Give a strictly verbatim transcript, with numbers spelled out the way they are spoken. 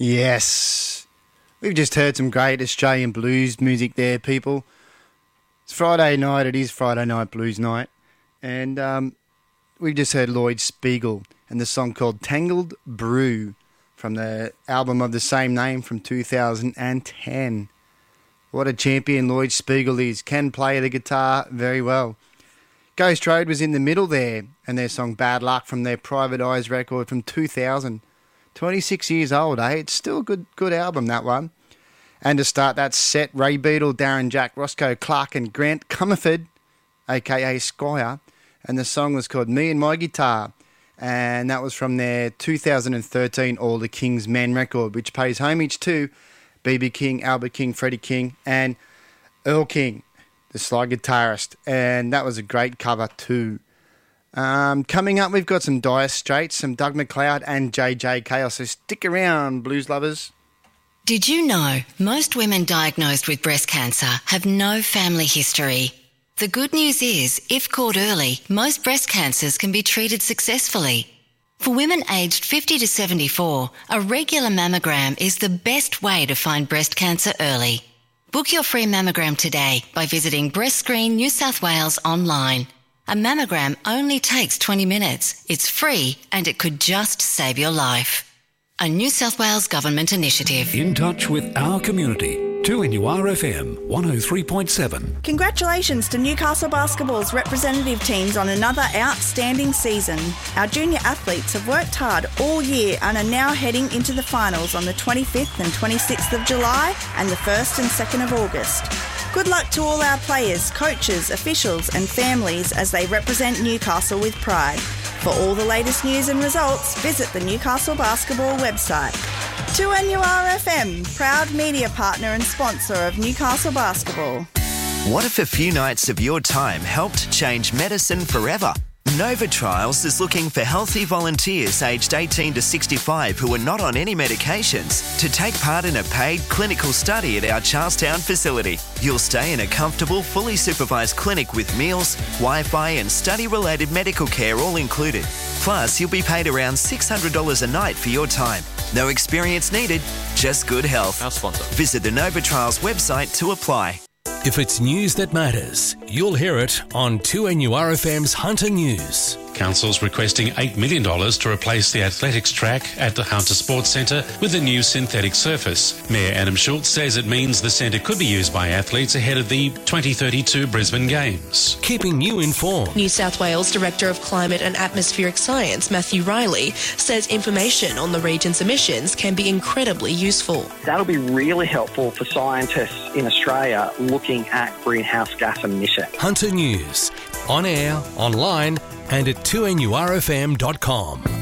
Yes. We've just heard some great Australian blues music there, people. It's Friday night. It is Friday night blues night. And um, we've just heard Lloyd Spiegel and the song called Tangled Brew from the album of the same name from two thousand ten. What a champion Lloyd Spiegel is. Can play the guitar very well. Ghost Road was in the middle there, and their song Bad Luck from their Private Eyes record from two thousand. twenty-six years old, eh? It's still a good, good album, that one. And to start that set, Ray Beadle, Darren Jack, Roscoe Clark and Grant Comerford, a k a. Squire, and the song was called Me and My Guitar, and that was from their two thousand thirteen All the King's Men record, which pays homage to B B King, Albert King, Freddie King, and Earl King, the slide guitarist, and that was a great cover too. Um, coming up, we've got some Dire Straits, some Doug McLeod and J J Chaos, so stick around, blues lovers. Did you know most women diagnosed with breast cancer have no family history? The good news is, if caught early, most breast cancers can be treated successfully. For women aged fifty to seventy-four, a regular mammogram is the best way to find breast cancer early. Book your free mammogram today by visiting Breast Screen New South Wales online. A mammogram only takes twenty minutes. It's free and it could just save your life. A New South Wales Government initiative. In touch with our community. two N U R F M one oh three point seven. Congratulations to Newcastle Basketball's representative teams on another outstanding season. Our junior athletes have worked hard all year and are now heading into the finals on the twenty-fifth and twenty-sixth of July and the first and second of August. Good luck to all our players, coaches, officials and families as they represent Newcastle with pride. For all the latest news and results, visit the Newcastle Basketball website. two N U R F M, proud media partner and sponsor of Newcastle Basketball. What if a few nights of your time helped change medicine forever? Nova Trials is looking for healthy volunteers aged eighteen to sixty-five who are not on any medications to take part in a paid clinical study at our Charlestown facility. You'll stay in a comfortable, fully supervised clinic with meals, Wi-Fi and study-related medical care all included. Plus, you'll be paid around six hundred dollars a night for your time. No experience needed, just good health. Our sponsor. Visit the Nova Trials website to apply. If it's news that matters, you'll hear it on two N U R F M's Hunter News. Council's requesting eight million dollars to replace the athletics track at the Hunter Sports Centre with a new synthetic surface. Mayor Adam Schultz says it means the centre could be used by athletes ahead of the twenty thirty-two Brisbane Games. Keeping you informed. New South Wales Director of Climate and Atmospheric Science, Matthew Riley, says information on the region's emissions can be incredibly useful. That'll be really helpful for scientists in Australia looking at greenhouse gas emissions. Hunter News, on air, online, and at two N U R F M dot com.